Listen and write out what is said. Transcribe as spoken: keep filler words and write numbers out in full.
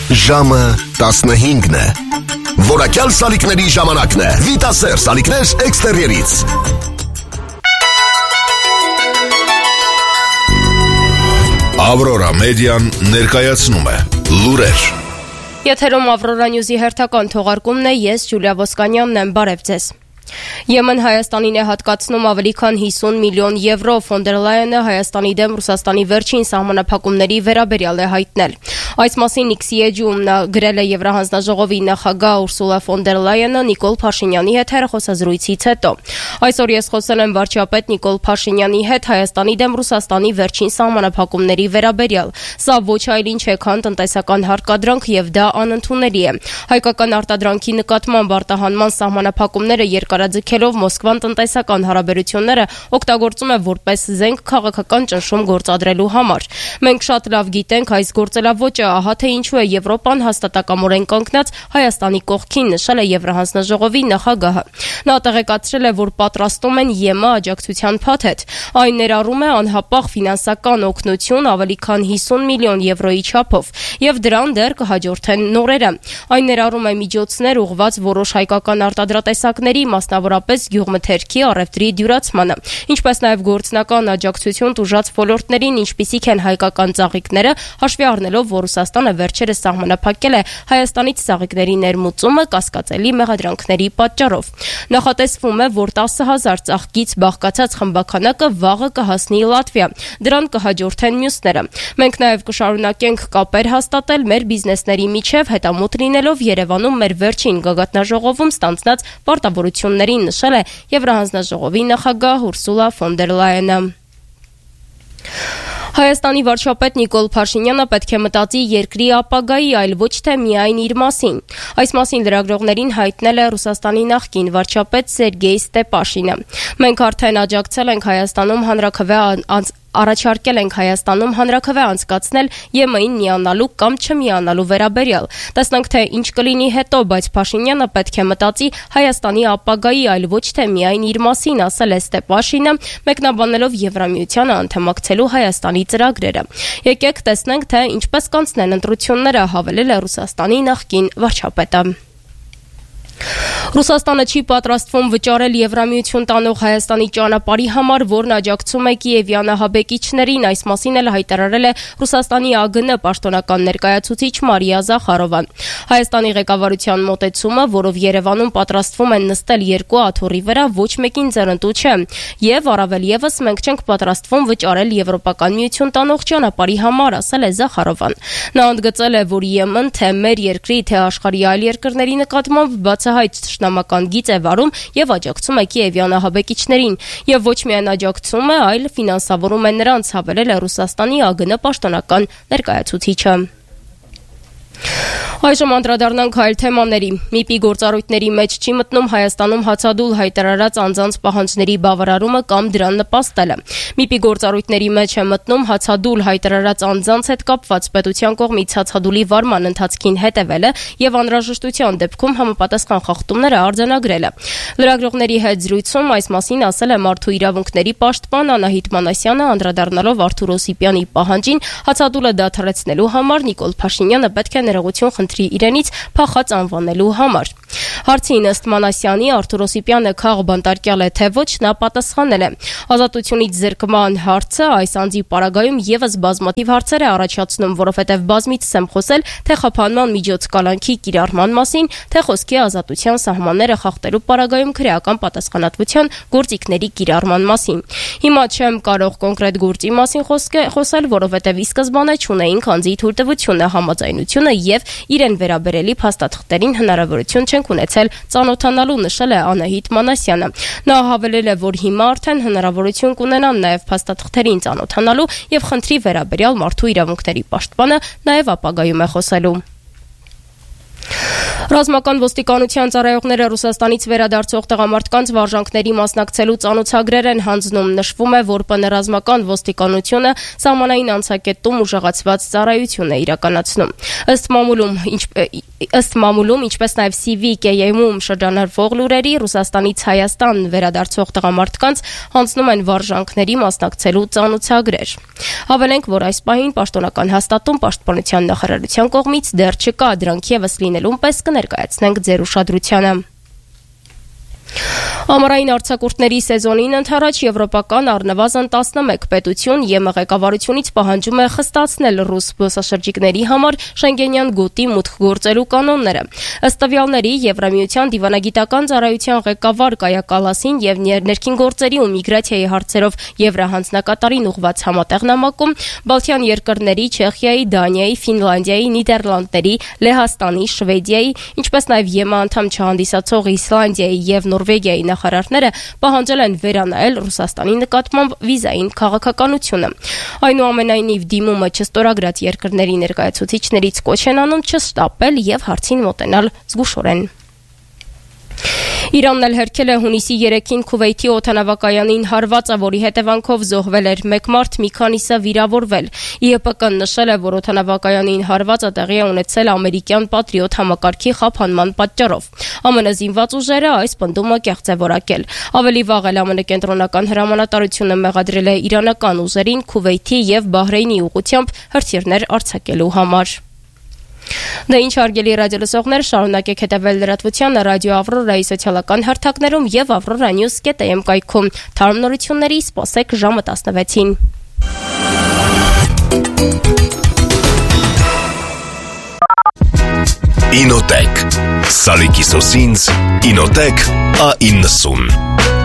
Ժամը տասնհինգն է։ Որակյալ սալիկների ժամանակն է։ Վիտասեր սալիկներ էքստերիերից։ Ավրորա մեդիան ներկայացնում է լուրեր։ Եթերում Ավրորա Նյուզի հերթական թողարկումն է, ես Ջուլիա Ոսկանյանն եմ, բարև ձեզ։ Եմեն Հայաստանին է հատկացնում ավելի քան հիսուն միլիոն եվրո։ Ֆոն դեր Լայենը Հայաստանի դեմ Ռուսաստանի վերջին սահմանափակումների վերաբերյալ է հայտնել։ Այս մասին X-ում գրել է Եվրահանձնաժողովի նախագահ Ուրսուլա ֆոն դեր Լայենը Նիկոլ Փաշինյանի հետ հեռախոսազրույցից հետո։ Այսօր ես խոսել եմ վարչապետ Նիկոլ Փաշինյանի հետ Հայաստանի դեմ Ռուսաստանի վերջին սահմանափակումների վերաբերյալ։ Սա ոչ այլ ինչ է, քան տնտեսական հարկադրանք եւ դա անընդունելի է։ Հայկական արտադրանքի նկատմամբ արտահանման սահմանափակումները երկարաձգելով Մոսկվան տնտեսական հարաբերությունները օգտագործում է որպես զենք քաղաքական ճնշում գործադրելու համար։ Մենք շատ լավ գիտենք այս գործելավոճը, ահա թե ինչու է Եվրոպան հաստատակամորեն կանգնած Հայաստանի կողքին, նշել է Եվրահանձնաժողովի նախագահը։ Նա տեղեկացրել է, որ պատրաստում են ԵՄ աջակցության փաթեթ։ Այն ներառում է անհապաղ ֆինանսական օգնություն ավելի քան հիսուն միլիոն եվրոյի չափով, եւ դրան դեռ կհաջորդեն նորերը։ Այն ներառում է միջոցներ ուղղված որոշ հայկական արտադրատեսակների, մասնավորապես գյուղմթերքի, առևտրի դյուրացմանը, ինչպես նաև գործնական աջակցություն տուժած ոլորտներին, ինչպիսիք են հայկական ծաղիկները, հաշվի առնելով, որ Ռուսաստանը վերջերս սահմանափակել է Հայաստանից ծաղիկների ներմուծումը կասկածելի մեղադրանքների պատճառով։ Նախատեսվում է, որ տասը հազար ծաղկից բաղկացած խմբաքանակը վաղը կհասնի Լատվիա, դրան կհաջորդեն մյուսները։ Մենք նաև կշարունակենք կապեր հաստատել մեր բիզնեսների միջև, հետամուտ լինելով Երևանում մեր վերջին գագաթնաժողովում ստանձնած պարտավորություններին, նշել է Եվրահանձնաժողովի նախագահ Ուրսուլա ֆոն դեր Լայենը։ Հայաստանի վարչապետ Նիկոլ Փաշինյանը պետք է մտածի երկրի ապագայի, այլ ոչ թե միայն իր մասին։ Այս մասին լրագրողներին հայտնել է Ռուսաստանի նախկին վարչապետ Սերգեյ Ստեպաշինը։ Մենք արդեն աջակցել ենք Հայաստանում հանրաքվե Առաջարկել ենք Հայաստանում հանրաքվե անցկացնել ԵՄ-ին միանալու կամ չմիանալու վերաբերյալ։ Տեսնենք, թե ինչ կլինի հետո, բայց Փաշինյանը պետք է մտածի Հայաստանի ապագայի, այլ ոչ թե միայն իր մասին, ասել է Ստեպաշինը, մեկնաբանելով Եվրամիությանը անդամակցելու Հայաստանի ծրագրերը։ Եկեք տեսնենք, թե ինչպես կանցնեն ընտրությունները, հավելել է Ռուսաստանի նախկին վարչապետը։ Ռուսաստանը չի պատրաստվում վճարել Եվրամիություն տանող Հայաստանի ճանապարհի համար, որն աջակցում է Կիևյան ահաբեկիչներին, այս մասին էլ հայտարարել է Ռուսաստանի ԱԳՆ պաշտոնական ներկայացուցիչ Մարիա Զախարովան։ Հայաստանի ղեկավարության մոտեցումը, որով Երևանում պատրաստվում են նստել երկու աթոռի վրա, ոչ մեկին ձեռնտու չէ, եւ առավել եւս մենք չենք պատրաստվում վճարել Եվրոպական միություն տանող ճանապարհի համար, ասել է Զախարովան։ Նա ընդգծել է, որ ԵՄ-ն թե մեր երկրի, թե աշխարհի այլ երկրների նկատմամբ բացահայտ թշնամական գիծ է վարում եւ աջակցում է Կիևյան ահաբեկիչներին, եւ ոչ միայն աջակցում է, այլ ֆինանսավորում է նրանց, հավելել է Ռուսաստանի ԱԳՆ պաշտոնական ներկայացուցիչը։ Այժմ անդրադառնանք այլ թեմաների։ ՄԻՊ-ի գործառույթների մեջ չի մտնում Հայաստանում հացադուլ հայտարարած անձանց պահանջների բավարարումը կամ դրան նպաստելը։ ՄԻՊ-ի գործառույթների մեջ է մտնում հացադուլ հայտարարած անձանց հետ կապված պետության կողմից հացադուլի վարման ընթացքին հետևելը եւ անհրաժեշտության դեպքում համապատասխան խախտումները արձանագրելը։ Լրագրողների հետ զրույցում այս մասին ասել է Մարդու իրավունքների պաշտպան Անահիտ Մանասյանը, անդրադառնալով Արթուր Օսիպյանի պահանջին հացադուլը դադարեցնելու համար Նիկոլ Փաշինյանը պետք է ներողություն խնդրի իրենից փախած անվանելու համար։ Հարցին ըստ Մանասյանի Արթուր Օսիպյանը քաղ բանտարկյալ է թե ոչ, նա պատասխանել է. ազատությունից զրկման հարցը այս անձի պարագայում եւս բազմաթիվ հարցեր է առաջացնում, որովհետեւ բազմիցս եմ խոսել թե խափանման միջոց կալանքի կիրառման մասին, թե խոսքի ազատության սահմանները խախտելու պարագայում քրեական պատասխանատվության գործիքների կիրառման մասին։ Հիմա չեմ կարող կոնկրետ գործի մասին խոսել, որովհետեւ ի սկզբանե չունեինք անձի թույլտվությունը, համաձայնությունը եւ իրեն վերաբերելի փաստաթղթերին հնարավորություն չենք ունեցել ծանոթանալու, նշել է Անահիտ Մանասյանը։ Նա հավելել է, որ հիմա արդեն հնարավորություն կունենան նաեւ փաստաթղթերին ծանոթանալու եւ խնդրի վերաբերյալ Մարդու իրավունքների պաշտպանը նաեւ ապագայում է խոսելու։ Ռազմական ոստիկանության ծառայողները Ռուսաստանից վերադարձող տղամարդկանց վարժանքների մասնակցելու ծանոթագրեր են հանձնում։ Նշվում է, որ ՊՆ ռազմական ոստիկանությունը սահմանային անցակետում ուժեղացված ծառայություն է իրականացնում։ Ըստ մամուլում, ըստ մամուլում, ինչպես նաև սի վի կեյ-ում շրջանառվող լուրերի, Ռուսաստանից Հայաստան վերադարձող տղամարդկանց հանձնում են վարժանքների մասնակցելու ծանոթագրեր։ Հավելենք, որ այս պահին պաշտոնական հաստատում պաշտպանության նախարարության կողմից դեռ չկա, դրանք ևս լինելուն պես կներկայացնենք ձեր ուշադրությանը։ Ամառային արձակուրդների սեզոնին ընդառաջ եվրոպական առնվազն տասնմեկ պետություն ԵՄ ղեկավարությունից պահանջում է խստացնել ռուս զբոսաշրջիկների համար Շենգենյան գոտի մուտք գործելու կանոնները։ Ըստ տվյալների, Եվրամիության դիվանագիտական ծառայության ղեկավար Կայա Կալասին եւ ներքին գործերի ու միգրացիայի հարցերով Եվրահանձնակատարին ուղղված համատեղ նամակում Բալթյան երկրների, Չեխիայի, Դանիայի, Ֆինլանդիայի, Նիդերլանդների, Լեհաստանի, Շվեդիայի, ինչպես նաև ԵՄ անդամ չհանդիսացող Իսլանդիայի եւ Նորվեգիայի նախարարները պահանջել են վերանայել Ռուսաստանի նկատմամբ վիզային քաղաքականությունը։ Այնուամենայնիվ դիմումը չստորագրած երկրների ներկայացուցիչներից կոչ են անում չշտապել եւ հարցին մոտենալ զգուշորեն։ Իրանն էլ հերքել է հունիսի երեքին Քուվեյթի օդանավակայանին հարվածը, որի հետևանքով զոհվել էր մեկ մարդ, մի քանիսը վիրավորվել։ ԻՀՊԿ-ն նշել է, որ օդանավակայանին հարվածը տեղի է ունեցել ամերիկյան Պատրիոտ համակարգի խափանման պատճառով։ ԱՄՆ զինված ուժերը այս պնդումը կեղծ է որակել։ Ավելի վաղ էլ ԱՄՆ կենտրոնական հրամանատարությունը մեղադրել է իրանական ուժերին Քուվեյթի եւ Բահրեյնի ուղղությամբ հրթիռներ արձակելու համար։ Դե ինչ հարգելի ռադիոլսողներ, շարունակեք հետևել լրատվությանը Ռադիո Ավրորայի սոցիալական հարթակներում եւ avrora news dot am կայքում։ Թարմ նորությունների սպասեք ժամը տասնվեցին։ Ինոտեք Սալիկի սոսինց Ինոտեք A իննսուն